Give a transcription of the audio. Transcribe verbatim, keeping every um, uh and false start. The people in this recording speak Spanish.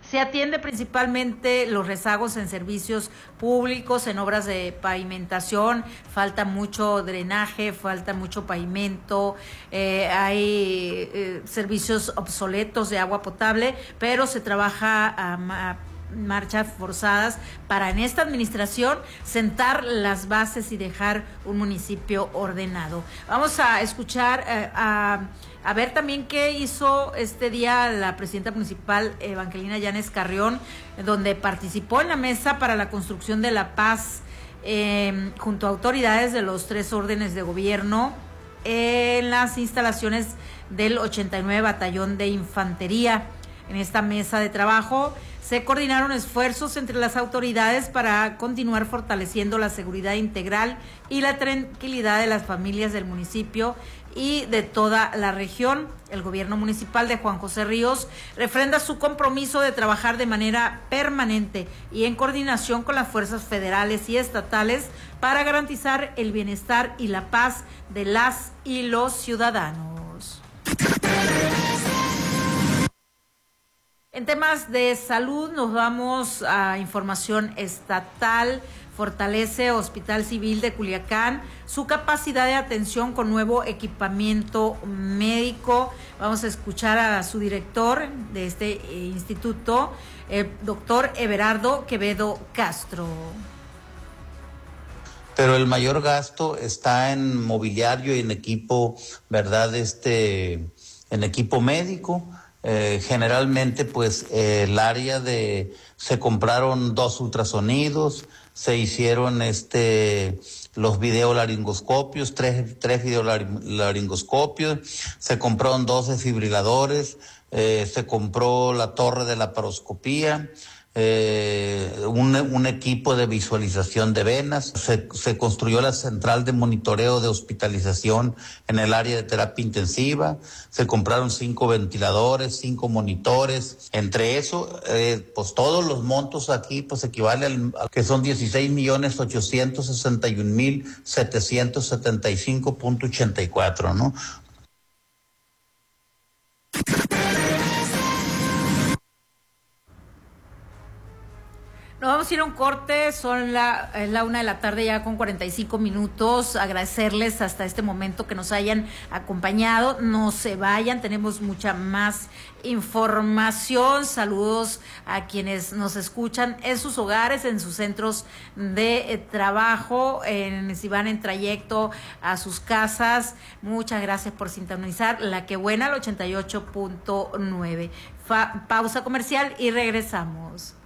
Se atiende principalmente los rezagos en servicios públicos, en obras de pavimentación, falta mucho drenaje, falta mucho pavimento, eh, hay eh, servicios obsoletos de agua potable, pero se trabaja a, a marchas forzadas para en esta administración sentar las bases y dejar un municipio ordenado. Vamos a escuchar eh, a, a ver también qué hizo este día la presidenta municipal Evangelina Llanes Carrión, donde participó en la mesa para la construcción de la paz eh, junto a autoridades de los tres órdenes de gobierno en las instalaciones del ochenta y nueve Batallón de Infantería. En esta mesa de trabajo se coordinaron esfuerzos entre las autoridades para continuar fortaleciendo la seguridad integral y la tranquilidad de las familias del municipio y de toda la región. El gobierno municipal de Juan José Ríos refrenda su compromiso de trabajar de manera permanente y en coordinación con las fuerzas federales y estatales para garantizar el bienestar y la paz de las y los ciudadanos. En temas de salud nos vamos a información estatal. Fortalece Hospital Civil de Culiacán su capacidad de atención con nuevo equipamiento médico. Vamos a escuchar a su director de este eh, instituto, el doctor Everardo Quevedo Castro. Pero el mayor gasto está en mobiliario y en equipo, ¿verdad? Este, en equipo médico. Eh, generalmente, pues, eh, el área de, se compraron dos ultrasonidos, se hicieron este, los videolaringoscopios, tres, tres videolaringoscopios, se compraron dos desfibriladores, eh, se compró la torre de la laparoscopía, Eh, un, un equipo de visualización de venas, se, se construyó la central de monitoreo de hospitalización en el área de terapia intensiva, se compraron cinco ventiladores, cinco monitores, entre eso, eh, pues todos los montos aquí pues equivalen a que son dieciséis millones ochocientos sesenta y un mil setecientos setenta y cinco punto ochenta y cuatro, ¿no? Nos vamos a ir a un corte, son la, es la una de la tarde ya con cuarenta y cinco minutos, agradecerles hasta este momento que nos hayan acompañado, no se vayan, tenemos mucha más información, saludos a quienes nos escuchan en sus hogares, en sus centros de eh, trabajo, en, si van en trayecto a sus casas, muchas gracias por sintonizar La Que Buena, el ochenta y ocho punto nueve. Fa, pausa comercial y regresamos.